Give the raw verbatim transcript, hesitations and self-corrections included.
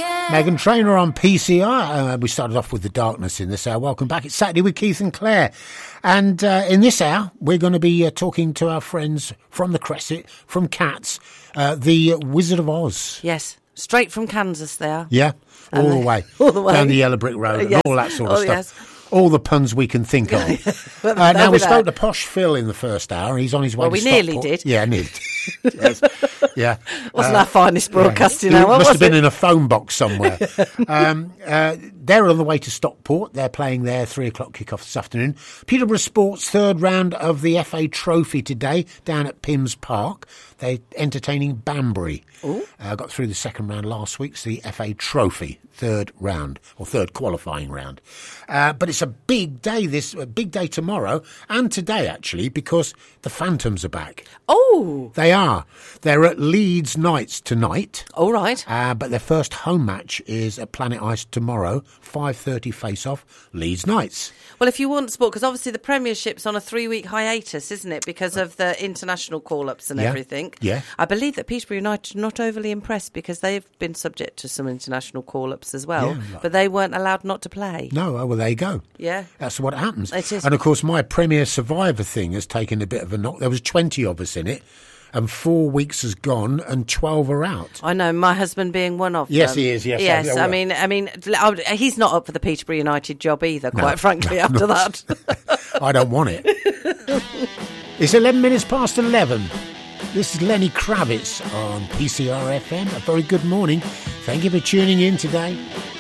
Meghan Trainor on P C R. Uh, we started off with The Darkness in this hour. Welcome back. It's Saturday with Keith and Claire. And uh, in this hour, we're going to be uh, talking to our friends from the Cresset, from Cats, uh, the Wizard of Oz. Yes, straight from Kansas they are. Yeah, all the way. All the way. Down the Yellow Brick Road and Yes. all that sort of Oh, stuff. yes. All the puns we can think of. uh, now, we spoke to Posh Phil in the first hour. He's on his way Well, to we Stockport. nearly did. Yeah, nearly did. Yes. Yeah. Wasn't Uh, our finest broadcasting yeah. hour, It must was have been it? in a phone box somewhere. um, uh, they're on the way to Stockport. They're playing their three o'clock kickoff this afternoon. Peterborough Sports' third round of the F A Trophy today down at Pims Park. They're entertaining Banbury. Uh, got through the second round last week. It's the F A Trophy, third round, or third qualifying round. Uh, but it's a big day this, a big day tomorrow, and today actually, because the Phantoms are back. Oh, They are. They're at Leeds Knights tonight. all right. Uh, but their first home match is at Planet Ice tomorrow, five thirty face-off, Leeds Knights. Well, if you want sport, because obviously the Premiership's on a three-week hiatus, isn't it, because of the international call-ups and Yeah. everything. Yeah. I believe that Peterborough United are not overly impressed because they've been subject to some international call-ups as well, Yeah. but they weren't allowed not to play. No, oh, well, there you go. Yeah. That's what happens. It is. And, of course, my Premier Survivor thing has taken a bit of a knock. There was twenty of us in it, and four weeks has gone, and twelve are out. I know, my husband being one of Yes, them. he is, yes, I- Yes, yeah, I well- mean, I mean, he's not up for the Peterborough United job either, quite No, frankly, no, after not. that. I don't want it. It's eleven minutes past eleven. This is Lenny Kravitz on P C R F M. A very good morning. Thank you for tuning in today.